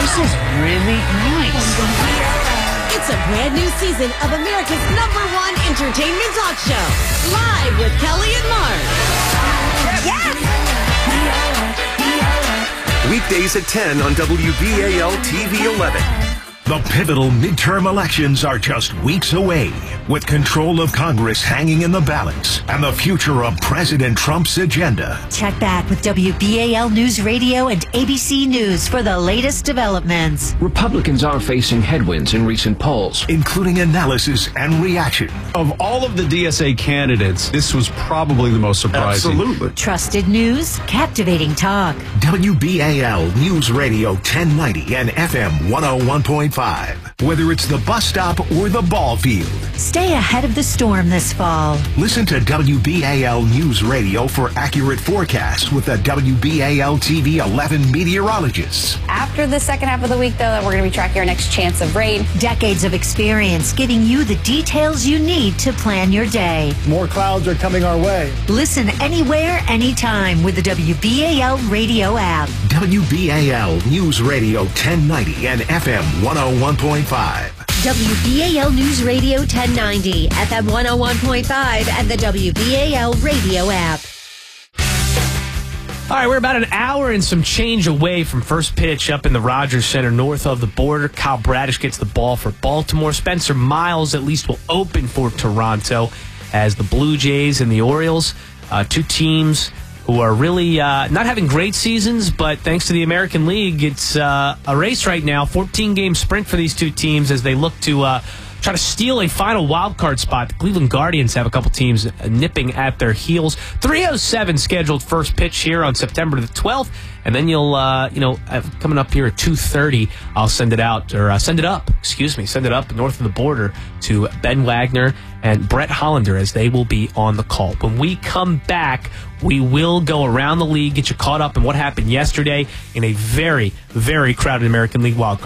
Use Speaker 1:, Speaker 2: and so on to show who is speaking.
Speaker 1: This is really nice.
Speaker 2: It's a brand new season of America's #1 entertainment talk show. Live with Kelly and Mark. Yes!
Speaker 3: Weekdays at 10 on WBAL TV 11.
Speaker 4: The pivotal midterm elections are just weeks away, with control of Congress hanging in the balance and the future of President Trump's agenda.
Speaker 5: Check back with WBAL News Radio and ABC News for the latest developments.
Speaker 6: Republicans are facing headwinds in recent polls,
Speaker 4: Including analysis and reaction.
Speaker 7: Of all of the DSA candidates, this was probably the most surprising.
Speaker 3: Absolutely.
Speaker 5: Trusted news, captivating talk.
Speaker 4: WBAL News Radio 1090 and FM 101.5. Whether it's the bus stop or the ball field.
Speaker 5: Stay ahead of the storm this fall.
Speaker 4: Listen to WBAL News Radio for accurate forecasts with the WBAL TV 11 meteorologists.
Speaker 8: After the second half of the week, though, we're going to be tracking our next chance of rain.
Speaker 5: Decades of experience giving you the details you need to plan your day.
Speaker 9: More clouds are coming our way.
Speaker 5: Listen anywhere, anytime with the WBAL radio app.
Speaker 4: WBAL News Radio 1090 and FM 101.5.
Speaker 2: WBAL News Radio 1090, FM 101.5, and the WBAL radio app.
Speaker 1: All right, we're about an hour and some change away from first pitch up in the Rogers Center north of the border. Kyle Bradish gets the ball for Baltimore. Spencer Miles at least will open for Toronto as the Blue Jays and the Orioles, two teams who are really not having great seasons, but thanks to the American League, it's a race right now. 14-game sprint for these two teams as they look to try to steal a final wild card spot. The Cleveland Guardians have a couple teams nipping at their heels. 3:07 scheduled first pitch here on September the 12th, and then you'll coming up here at 2:30, I'll send it up north of the border to Ben Wagner and Brett Hollander as they will be on the call. When we come back, we will go around the league, get you caught up in what happened yesterday in a very, very crowded American League wildcard.